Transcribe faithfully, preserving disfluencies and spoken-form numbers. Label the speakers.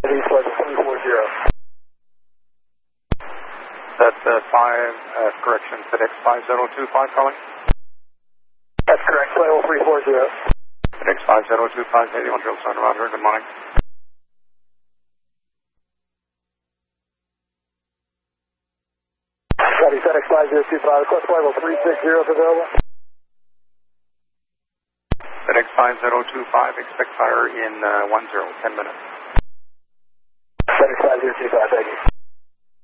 Speaker 1: East Level three four zero.
Speaker 2: That's uh, five, uh, correction, FedEx five zero two five calling.
Speaker 1: That's correct, Level three four zero.
Speaker 2: FedEx five zero two five, eighty-one Drill Sergeant Roger, good morning.
Speaker 1: Copy, FedEx five zero two five, request level three six zero is available.
Speaker 2: FedEx five zero two five, expect fire in uh, one zero, ten minutes.